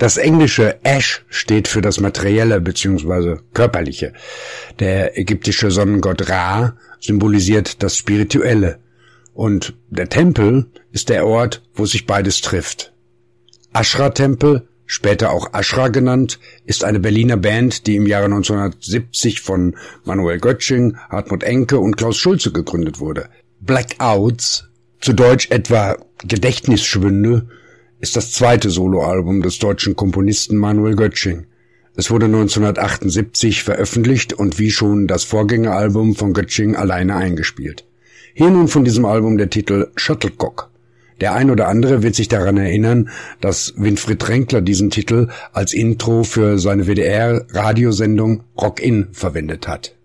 Das englische Ash steht für das Materielle bzw. Körperliche. Der ägyptische Sonnengott Ra symbolisiert das Spirituelle. Und der Tempel ist der Ort, wo sich beides trifft. Ashra-Tempel, später auch Ashra genannt, ist eine Berliner Band, die im Jahre 1970 von Manuel Göttsching, Hartmut Enke und Klaus Schulze gegründet wurde. Blackouts, zu Deutsch etwa Gedächtnisschwünde, ist das zweite Soloalbum des deutschen Komponisten Manuel Göttsching. Es wurde 1978 veröffentlicht und wie schon das Vorgängeralbum von Göttsching alleine eingespielt. Hier nun von diesem Album der Titel Shuttlecock. Der ein oder andere wird sich daran erinnern, dass Winfried Tränkler diesen Titel als Intro für seine WDR-Radiosendung Rock In verwendet hat.